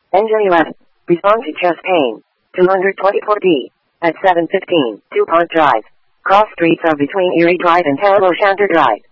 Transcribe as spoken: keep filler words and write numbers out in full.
Engine eleven. Respond to chest pain. two twenty-four D. At seven fifteen, DuPont Drive. Cross streets are between Erie Drive and Terrell O'Shanter Drive.